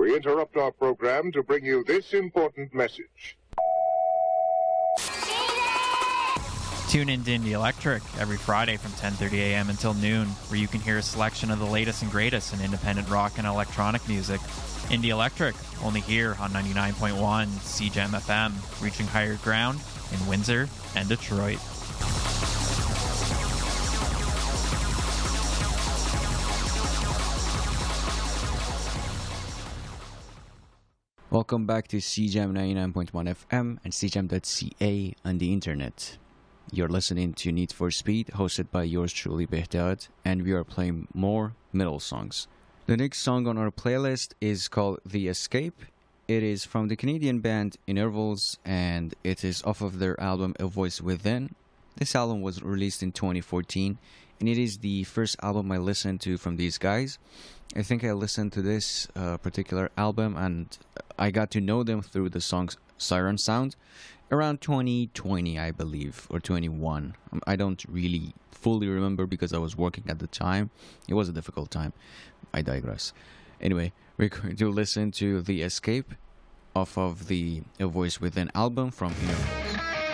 We interrupt our program to bring you this important message. Tune in to Indie Electric every Friday from 10:30 a.m. until noon, where you can hear a selection of the latest and greatest in independent rock and electronic music. Indie Electric, only here on 99.1 CGEM FM, reaching higher ground in Windsor and Detroit. Welcome back to CGEM 99.1 FM and CGEM.ca on the internet. You're listening to Need for Speed, hosted by yours truly, Behdad, and we are playing more metal songs. The next song on our playlist is called The Escape. It is from the Canadian band Intervals, and it is off of their album A Voice Within. This album was released in 2014, and it is the first album I listened to from these guys. I think I listened to this particular album, and I got to know them through the song Siren Sound around 2020, I believe, or 21. I don't really fully remember because I was working at the time. It was a difficult time. I digress. Anyway, we're going to listen to The Escape off of the A Voice Within album from Intervals.